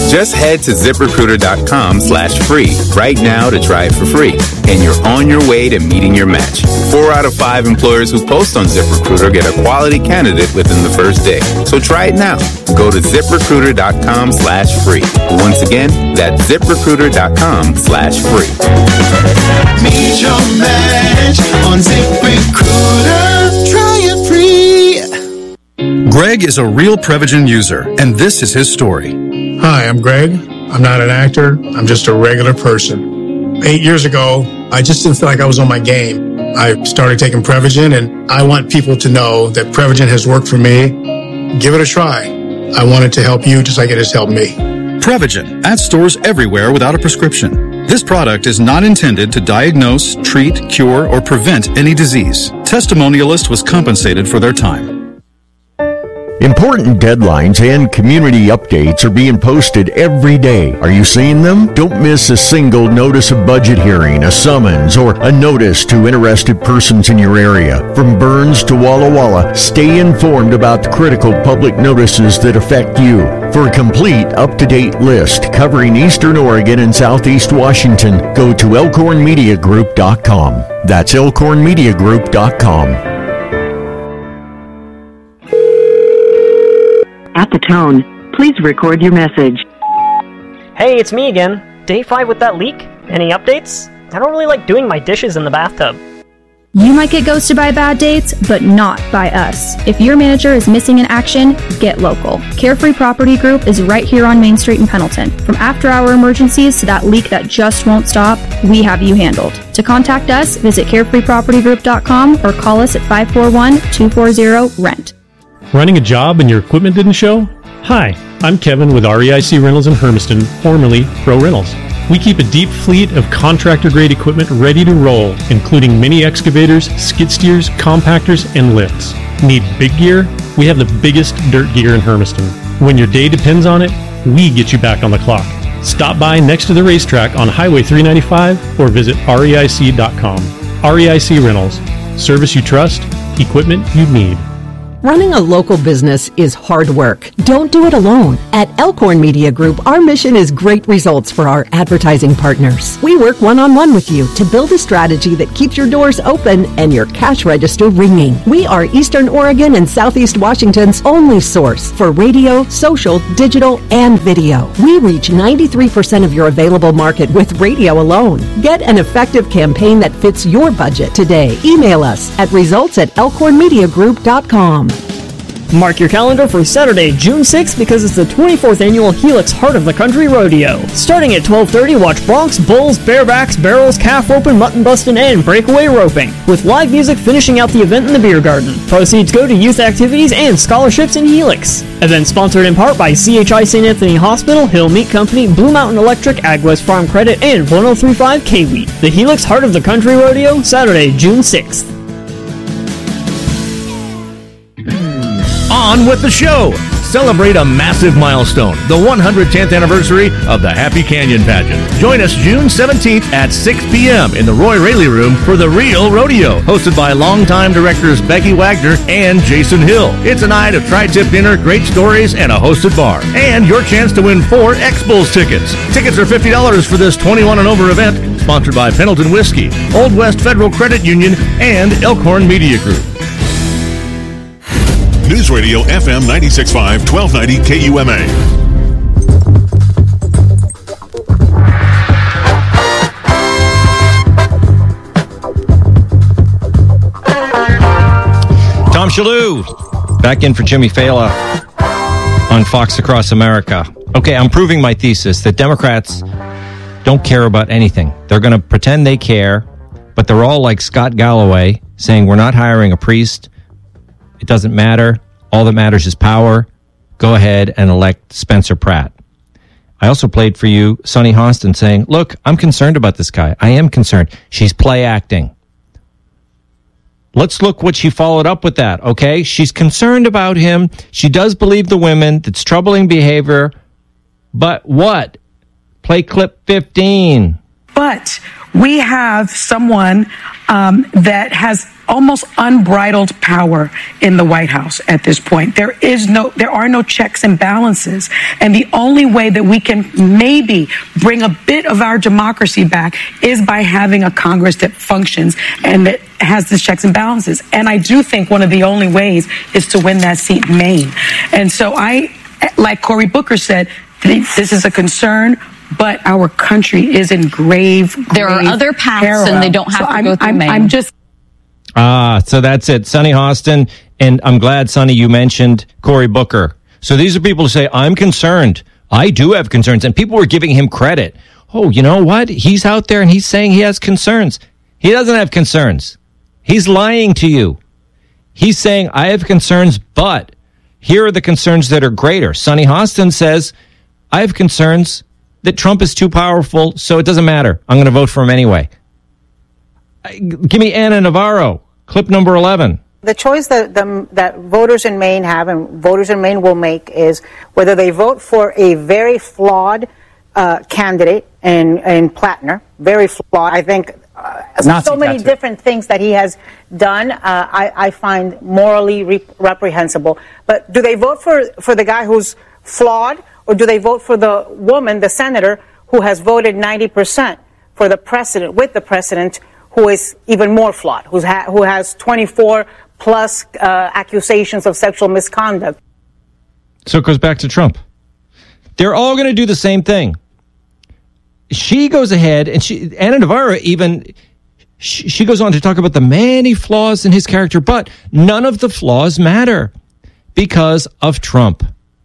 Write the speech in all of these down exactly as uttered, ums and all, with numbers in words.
Just head to ZipRecruiter.com slash free right now to try it for free. And you're on your way to meeting your match. Four out of five employers who post on ZipRecruiter get a quality candidate within the first day. So try it now. Go to ZipRecruiter.com slash free. Once again, that's ZipRecruiter.com slash free. Meet your match on ZipRecruiter. Try it free. Greg is a real Prevagen user, and this is his story. Hi, I'm Greg. I'm not an actor. I'm just a regular person. Eight years ago, I just didn't feel like I was on my game. I started taking Prevagen, and I want people to know that Prevagen has worked for me. Give it a try. I want it to help you just like it has helped me. Prevagen at stores everywhere without a prescription. This product is not intended to diagnose, treat, cure, or prevent any disease. Testimonialist was compensated for their time. Important deadlines and community updates are being posted every day. Are you seeing them? Don't miss a single notice of budget hearing, a summons, or a notice to interested persons in your area. From Burns to Walla Walla, stay informed about the critical public notices that affect you. For a complete, up-to-date list covering Eastern Oregon and Southeast Washington, go to elkhorn media group dot com. That's elkhorn media group dot com. At the tone, please record your message. Hey, it's me again. Day five with that leak? Any updates? I don't really like doing my dishes in the bathtub. You might get ghosted by bad dates, but not by us. If your manager is missing in action, get local. Carefree Property Group is right here on Main Street in Pendleton. From after-hour emergencies to that leak that just won't stop, we have you handled. To contact us, visit carefree property group dot com or call us at five four one, two four zero, rent. Running a job and your equipment didn't show? Hi, I'm Kevin with R E I C Rentals in Hermiston, formerly Pro Rentals. We keep a deep fleet of contractor-grade equipment ready to roll, including mini excavators, skid steers, compactors, and lifts. Need big gear? We have the biggest dirt gear in Hermiston. When your day depends on it, we get you back on the clock. Stop by next to the racetrack on Highway three ninety-five or visit R E I C dot com. R E I C Rentals. Service you trust, equipment you need. Running a local business is hard work. Don't do it alone. At Elkhorn Media Group, our mission is great results for our advertising partners. We work one-on-one with you to build a strategy that keeps your doors open and your cash register ringing. We are Eastern Oregon and Southeast Washington's only source for radio, social, digital, and video. We reach ninety-three percent of your available market with radio alone. Get an effective campaign that fits your budget today. Email us at results at elkhorn media group dot com. Mark your calendar for Saturday, June sixth, because it's the twenty-fourth annual Helix Heart of the Country Rodeo. Starting at twelve thirty, watch broncs, bulls, barebacks, barrels, calf roping, mutton busting, and breakaway roping, with live music finishing out the event in the beer garden. Proceeds go to youth activities and scholarships in Helix. Event sponsored in part by C H I Saint Anthony Hospital, Hill Meat Company, Blue Mountain Electric, AgWest Farm Credit, and ten thirty-five K-Wheat. The Helix Heart of the Country Rodeo, Saturday, June sixth. On with the show. Celebrate a massive milestone, the one hundred tenth anniversary of the Happy Canyon Pageant. Join us June seventeenth at six p.m. in the Roy Raley Room for The Real Rodeo, hosted by longtime directors Becky Wagner and Jason Hill. It's a night of tri-tip dinner, great stories, and a hosted bar. And your chance to win four X-Bulls tickets. Tickets are fifty dollars for this twenty-one and over event, sponsored by Pendleton Whiskey, Old West Federal Credit Union, and Elkhorn Media Group. News Radio F M ninety-six point five, twelve ninety K U M A. Tom Shalhoub, back in for Jimmy Fallon on Fox Across America. Okay, I'm proving my thesis that Democrats don't care about anything. They're going to pretend they care, but they're all like Scott Galloway saying we're not hiring a priest. It doesn't matter. All that matters is power. Go ahead and elect Spencer Pratt. I also played for you Sonny Hostin saying, look, I'm concerned about this guy. I am concerned. She's play acting. Let's look what she followed up with that, okay? She's concerned about him. She does believe the women. That's troubling behavior. But what? Play clip fifteen. But we have someone um, that has almost unbridled power in the White House at this point. There is no, there are no checks and balances. And the only way that we can maybe bring a bit of our democracy back is by having a Congress that functions and that has these checks and balances. And I do think one of the only ways is to win that seat in Maine. And so I, like Cory Booker said, this is a concern, but our country is in grave, grave There are other paths peril. and they don't have so to I'm, go through I'm, Maine. I'm just Ah, so that's it. Sonny Hostin, and I'm glad, Sonny, you mentioned Cory Booker. So these are people who say, I'm concerned. I do have concerns. And people were giving him credit. Oh, you know what? He's out there and he's saying he has concerns. He doesn't have concerns. He's lying to you. He's saying, I have concerns, but here are the concerns that are greater. Sonny Hostin says, I have concerns that Trump is too powerful, so it doesn't matter. I'm going to vote for him anyway. Give me Anna Navarro. Clip number eleven. The choice that the, that voters in Maine have and voters in Maine will make is whether they vote for a very flawed uh, candidate in, in Plattner, very flawed. I think uh, so many tattoo. different things that he has done uh, I, I find morally re- reprehensible. But do they vote for, for the guy who's flawed, or do they vote for the woman, the senator, who has voted ninety percent for the president, with the president, who is even more flawed, who's ha- who has twenty-four plus uh, accusations of sexual misconduct. So it goes back to Trump. They're all going to do the same thing. She goes ahead, and she, Anna Navarro even, she, she goes on to talk about the many flaws in his character, but none of the flaws matter because of Trump.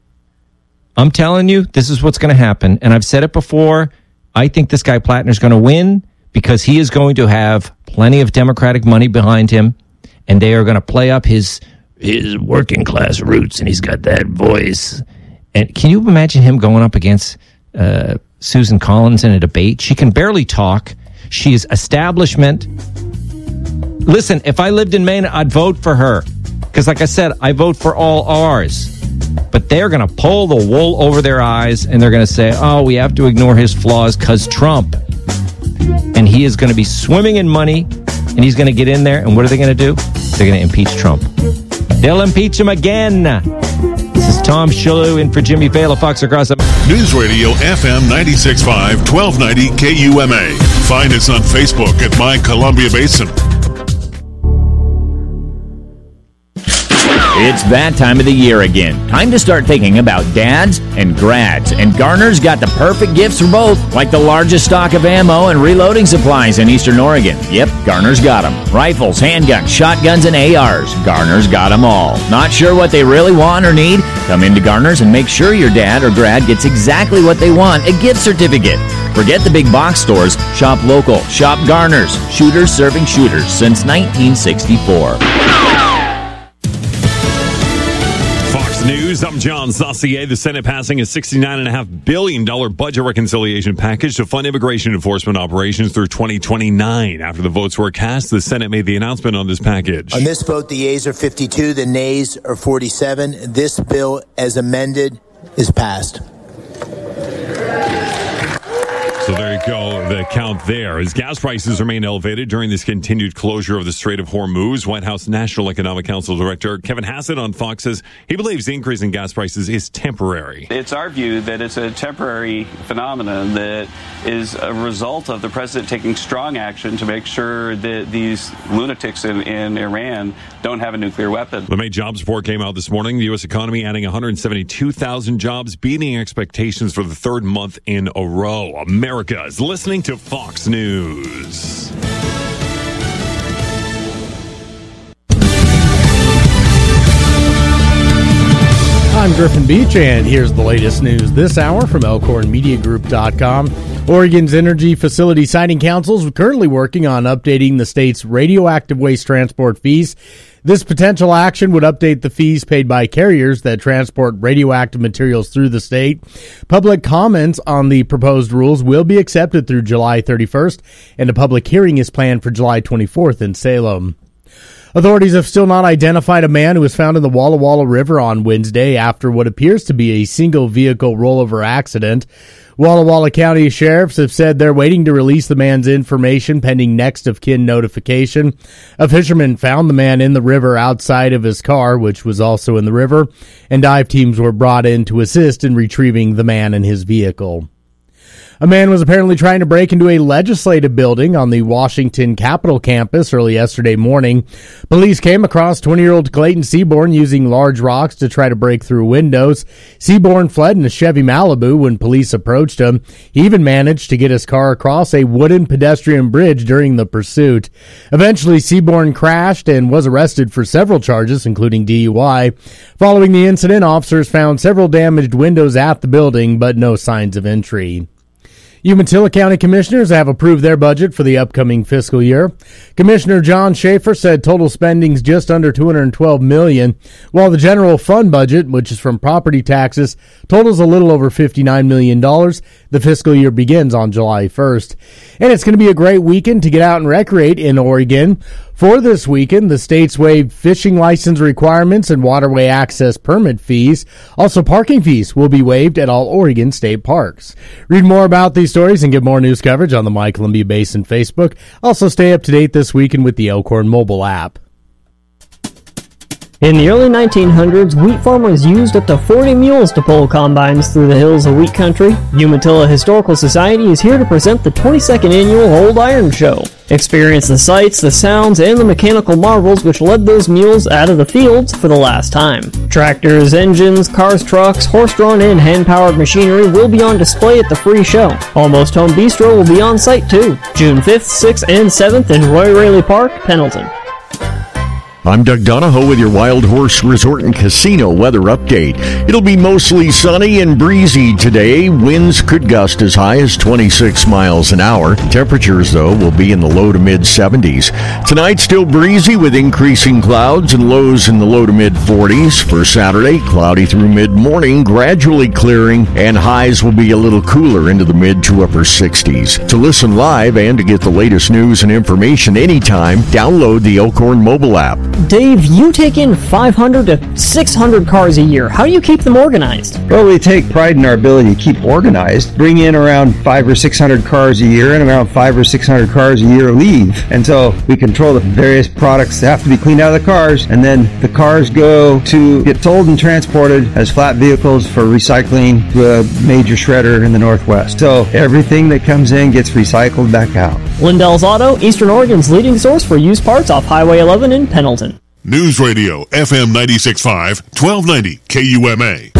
I'm telling you, this is what's going to happen. And I've said it before. I think this guy Plattner is going to win, because he is going to have plenty of Democratic money behind him, and they are going to play up his his working class roots, and he's got that voice. And can you imagine him going up against uh, Susan Collins in a debate? She can barely talk. She is establishment. Listen, if I lived in Maine, I'd vote for her, because like I said, I vote for all R's. But they're going to pull the wool over their eyes, and they're going to say, oh, we have to ignore his flaws because Trump. And he is going to be swimming in money, and he's going to get in there, and what are they going to do? They're going to impeach Trump. They'll impeach him again. This is Tom Shalhoub in for Jimmy Fallon, Fox Across America. News Radio F M ninety-six point five, twelve ninety K U M A. Find us on Facebook at My Columbia Basin. It's that time of the year again. Time to start thinking about dads and grads. And Garner's got the perfect gifts for both, like the largest stock of ammo and reloading supplies in Eastern Oregon. Yep, Garner's got them. Rifles, handguns, shotguns, and A Rs. Garner's got them all. Not sure what they really want or need? Come into Garner's and make sure your dad or grad gets exactly what they want, a gift certificate. Forget the big box stores. Shop local. Shop Garner's. Shooters serving shooters since nineteen sixty-four. News. I'm John Saucier. The Senate passing a sixty-nine point five billion dollars budget reconciliation package to fund immigration enforcement operations through twenty twenty-nine. After the votes were cast, the Senate made the announcement on this package. On this vote, the yeas are fifty-two, the nays are forty-seven. This bill, as amended, is passed. So there you go, the count there. As gas prices remain elevated during this continued closure of the Strait of Hormuz, White House National Economic Council Director Kevin Hassett on Fox says he believes the increase in gas prices is temporary. It's our view that it's a temporary phenomenon that is a result of the president taking strong action to make sure that these lunatics in, in Iran don't have a nuclear weapon. The May jobs report came out this morning. The U S economy adding one hundred seventy-two thousand jobs, beating expectations for the third month in a row. America is listening to Fox News. I'm Griffin Beach, and here's the latest news this hour from Elkhorn Media Group dot com. Oregon's Energy Facility Siting Council is currently working on updating the state's radioactive waste transport fees. This potential action would update the fees paid by carriers that transport radioactive materials through the state. Public comments on the proposed rules will be accepted through July thirty-first, and a public hearing is planned for July twenty-fourth in Salem. Authorities have still not identified a man who was found in the Walla Walla River on Wednesday after what appears to be a single-vehicle rollover accident. Walla Walla County sheriffs have said they're waiting to release the man's information pending next of kin notification. A fisherman found the man in the river outside of his car, which was also in the river, and dive teams were brought in to assist in retrieving the man and his vehicle. A man was apparently trying to break into a legislative building on the Washington Capitol campus early yesterday morning. Police came across twenty-year-old Clayton Seaborn using large rocks to try to break through windows. Seaborn fled in a Chevy Malibu when police approached him. He even managed to get his car across a wooden pedestrian bridge during the pursuit. Eventually, Seaborn crashed and was arrested for several charges, including D U I. Following the incident, officers found several damaged windows at the building, but no signs of entry. Umatilla County Commissioners have approved their budget for the upcoming fiscal year. Commissioner John Schaefer said total spending is just under two hundred twelve million dollars, while the general fund budget, which is from property taxes, totals a little over fifty-nine million dollars. The fiscal year begins on July first. And it's going to be a great weekend to get out and recreate in Oregon. For this weekend, the state's waived fishing license requirements and waterway access permit fees. Also, parking fees will be waived at all Oregon state parks. Read more about these stories and get more news coverage on the My Columbia Basin Facebook. Also, stay up to date this weekend with the Elkhorn mobile app. In the early nineteen hundreds, wheat farmers used up to forty mules to pull combines through the hills of wheat country. Umatilla Historical Society is here to present the twenty-second annual Old Iron Show. Experience the sights, the sounds, and the mechanical marvels which led those mules out of the fields for the last time. Tractors, engines, cars, trucks, horse-drawn and hand-powered machinery will be on display at the free show. Almost Home Bistro will be on site too. June fifth, sixth, and seventh in Roy Raley Park, Pendleton. I'm Doug Donahoe with your Wild Horse Resort and Casino weather update. It'll be mostly sunny and breezy today. Winds could gust as high as twenty-six miles an hour. Temperatures, though, will be in the low to mid seventies. Tonight, still breezy with increasing clouds and lows in the low to mid forties. For Saturday, cloudy through mid-morning, gradually clearing, and highs will be a little cooler into the mid to upper sixties. To listen live and to get the latest news and information anytime, download the Elkhorn mobile app. Dave, you take in five hundred to six hundred cars a year. How do you keep them organized? Well, we take pride in our ability to keep organized. Bring in around five or six hundred cars a year, and around five or six hundred cars a year leave. And so we control the various products that have to be cleaned out of the cars, and then the cars go to get sold and transported as flat vehicles for recycling to a major shredder in the Northwest. So everything that comes in gets recycled back out. Lindell's Auto, Eastern Oregon's leading source for used parts off Highway eleven in Pendleton. News Radio, F M ninety-six point five, twelve ninety K U M A.